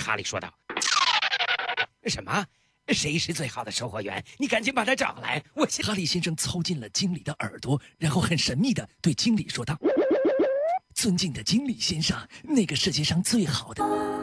哈利说道。什么？谁是最好的售货员？你赶紧把他找来！ 哈利先生凑近了经理的耳朵，然后很神秘地对经理说道：“尊敬的经理先生，那个世界上最好的……